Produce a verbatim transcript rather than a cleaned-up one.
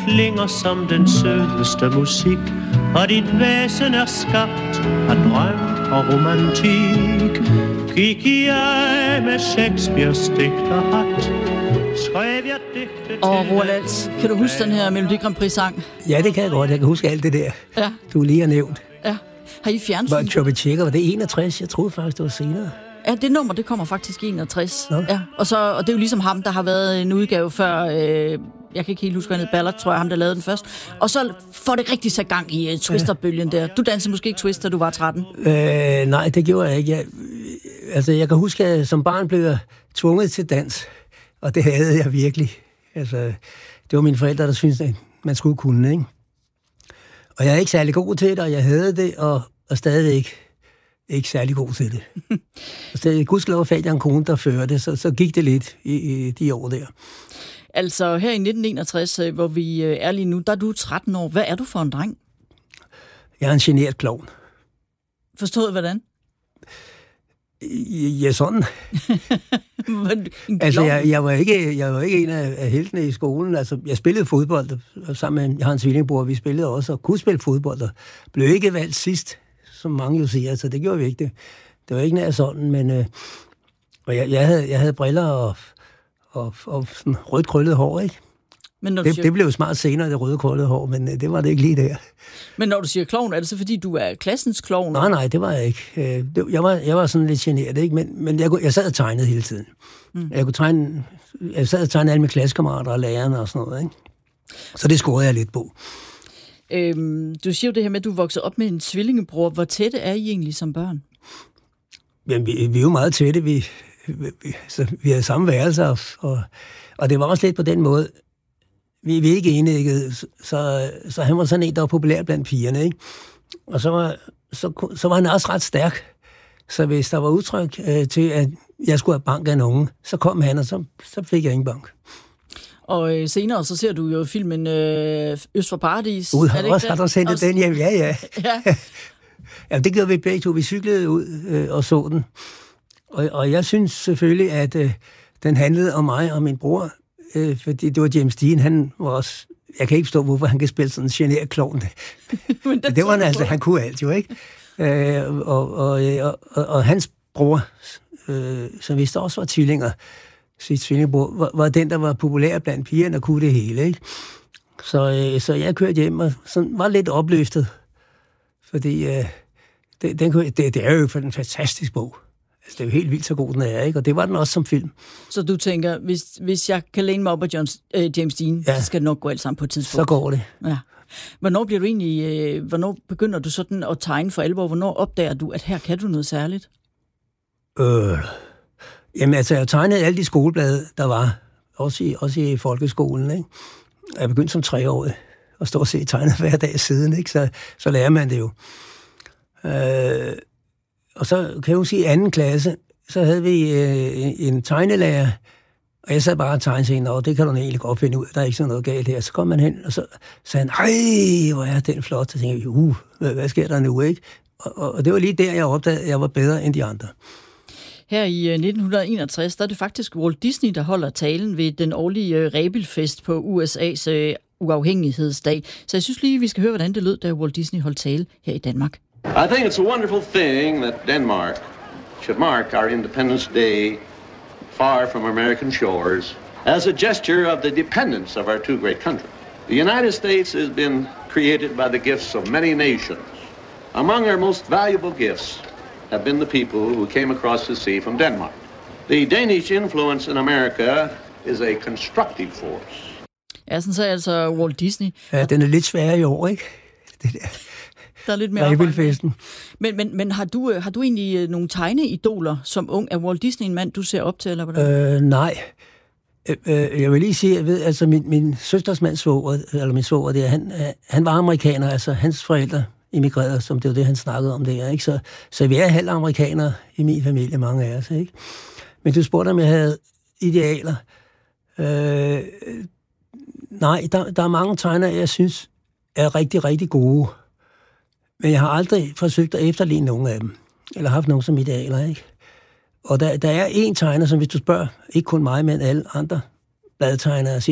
klinger som den sødeste musik, og dit væsen er skabt af drøm og romantik. Gik jeg med Shakespeares digterhat, skrev jeg digte. Og Roald Als, kan du huske den her Melodi Grand Prix sang? Ja, det kan jeg godt. Jeg kan huske alt det der, ja. du lige har nævnt. Ja. Har I fjernsyn? Var Chubby Checker, var det enogtres? Jeg troede faktisk, det var senere. Ja, det nummer, det kommer faktisk i enogtres. Nå. Ja. Og, så, og det er jo ligesom ham, der har været en udgave før, øh, jeg kan ikke helt huske, hvad han hed, Ballard, tror jeg, ham der lavede den først. Og så får det rigtig sat gang i uh, Twister-bølgen der. Du dansede måske ikke Twister, da du var tretten? Øh, nej, det gjorde jeg ikke. Jeg, altså, jeg kan huske, at som barn blev jeg tvunget til dans, og det havde jeg virkelig. Altså, det var mine forældre, der syntes, at man skulle kunne, ikke? Og jeg er ikke særlig god til det, og jeg havde det, og, og stadig ikke. Ikke særlig god til det. Så gudskelov fandt jeg en kone, der førte, så, så gik det lidt i, i de år der. Altså her i nitten enogtres, hvor vi er lige nu, der er du tretten år. Hvad er du for en dreng? Jeg er en genert klovn. Forstået hvordan? Ja, sådan. altså, jeg, jeg, var ikke, jeg var ikke en af, af heltene i skolen. Altså, jeg spillede fodbold sammen med, jeg har en tvillingbror, vi spillede også, og kunne spille fodbold, og blev ikke valgt sidst, som mange jo siger, så det gjorde vi ikke. Det, det var ikke nær sådan, men øh, og jeg, jeg, havde, jeg havde briller og, og, og sådan rødt krøllet hår, ikke? Men det, siger... det blev jo smart senere, det røde krøllede hår, men øh, det var det ikke lige der. Men når du siger klovn, er det så fordi, du er klassens klovn? Nej, nej, det var jeg ikke. Øh, det, jeg, var, jeg var sådan lidt generet, ikke? Men, men jeg, jeg sad og tegnede hele tiden. Mm. Jeg kunne tegne, jeg sad og tegnede alle mine klassekammerater og lærerne og sådan noget, ikke? Så det scorede jeg lidt på. Øhm, du siger jo det her med, at du voksede op med en tvillingebror. Hvor tætte er I egentlig som børn? Jamen, vi, vi er jo meget tætte. Vi, vi, så vi havde samme værelser, og, og det var også lidt på den måde. Vi, vi er ikke enægget, så, så han var sådan en, der var populær blandt pigerne, ikke? Og så var, så, så var han også ret stærk. Så hvis der var udtryk øh, til, at jeg skulle have bank af nogen, så kom han, og så, så fik jeg ingen bank. Og øh, senere så ser du jo filmen øh, Øst for Paradis. Ud, har, også, har du sendt også... den hjem? Ja, ja. ja. Jamen, det gjorde vi begge to. Vi cyklede ud øh, og så den. Og, og jeg synes selvfølgelig, at øh, den handlede om mig og min bror, øh, fordi det var James Dean. Han var også... Jeg kan ikke forstå, hvorfor han kan spille sådan en generet klovn. Men det var han altså, han kunne alt jo, ikke? Øh, og, og, og, og, og hans bror, øh, som vist også var tvillinger, sit tvillingebror, var, var den, der var populær blandt pigerne og kunne det hele, ikke? Så, øh, så jeg kørte hjem og sådan var lidt opløftet, fordi øh, det, den, det, det er jo for en fantastisk bog. Altså, det er jo helt vildt så god, den er, ikke? Og det var den også som film. Så du tænker, hvis, hvis jeg kan læne mig op af Johns, øh, James Dean, ja, så skal det nok gå alt sammen på et tidspunkt? Så går det. Ja. Hvornår bliver du egentlig, øh, hvornår begynder du sådan at tegne for alvor? Hvornår opdager du, at her kan du noget særligt? Øh... Jamen, altså, jeg tegnede alle de skoleblade, der var, også i, også i folkeskolen, ikke? Jeg begyndte som treårig at stå og se tegnet hver dag siden, ikke? Så, så lærer man det jo. Øh, og så kan jeg jo sige, i anden klasse, så havde vi øh, en tegnelærer, og jeg sad bare og tegnede sig, og det kan du egentlig godt finde ud af, der er ikke sådan noget galt her. Så kom man hen, og så sagde han, ej, hvor er den flot. Så tænkte jeg, uh, hvad, hvad sker der nu, ikke? Og, og, og det var lige der, jeg opdagede, at jeg var bedre end de andre. Her i nitten enogtres, der er det faktisk Walt Disney, der holder talen ved den årlige Rebelfest på U S A's uafhængighedsdag. Så jeg synes lige, vi skal høre, hvordan det lød, da Walt Disney holdt tale her i Danmark. I think it's a wonderful thing that Denmark should mark our Independence Day far from American shores as a gesture of the dependence of our two great countries. The United States has been created by the gifts of many nations. Among our most valuable gifts have been the people who came across the sea from Denmark. The Danish influence in America is a constructive force. Ja, sådan sagde altså Walt Disney. Ja, den er lidt sværere i år, ikke? Det der. Der er lidt mere Rebelfesten. Men, men, men har, du, har du egentlig nogle tegneidoler som ung? Er Walt Disney en mand, du ser op til, eller hvordan? Øh, nej. Øh, jeg vil lige sige, jeg ved, altså min, min søsters mands svoger, eller min svoger, det er, han, han var amerikaner, altså hans forældre immigrerede, som det var det, han snakkede om der, ikke? Så, så vi er halv amerikanere i min familie, mange af os, ikke? Men du spurgte, om jeg havde idealer. Øh, nej, der, der er mange tegnere, jeg synes er rigtig, rigtig gode. Men jeg har aldrig forsøgt at efterligne nogen af dem. Eller haft nogen som idealer, ikke? Og der, der er en tegner, som hvis du spørger, ikke kun mig, men alle andre bladtegnere,